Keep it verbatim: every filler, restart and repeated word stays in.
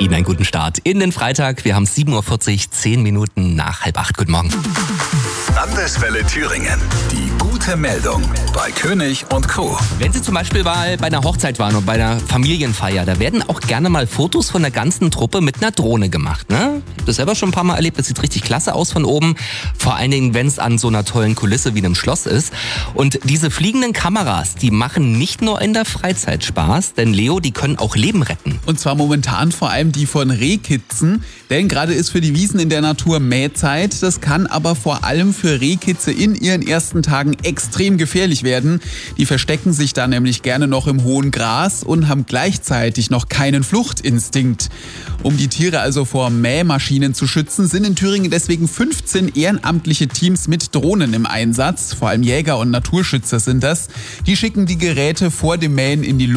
Ihnen einen guten Start in den Freitag. Wir haben sieben Uhr vierzig, zehn Minuten nach halb acht. Guten Morgen. Landeswelle Thüringen. Die gute Meldung bei König und Co. Wenn Sie zum Beispiel mal bei einer Hochzeit waren und bei einer Familienfeier, da werden auch gerne mal Fotos von der ganzen Truppe mit einer Drohne gemacht. Ne? Ich habe das selber schon ein paar Mal erlebt. Das sieht richtig klasse aus von oben. Vor allen Dingen, wenn es an so einer tollen Kulisse wie einem Schloss ist. Und diese fliegenden Kameras, die machen nicht nur in der Freizeit Spaß, denn Leo, die können auch Leben retten. Und zwar momentan vor allem die von Rehkitzen, denn gerade ist für die Wiesen in der Natur Mähzeit. Das kann aber vor allem für Rehkitze in ihren ersten Tagen extrem gefährlich werden. Die verstecken sich da nämlich gerne noch im hohen Gras und haben gleichzeitig noch keinen Fluchtinstinkt. Um die Tiere also vor Mähmaschinen zu schützen, sind in Thüringen deswegen fünfzehn ehrenamtliche Teams mit Drohnen im Einsatz. Vor allem Jäger und Naturschützer sind das. Die schicken die Geräte vor dem Mähen in die Luft.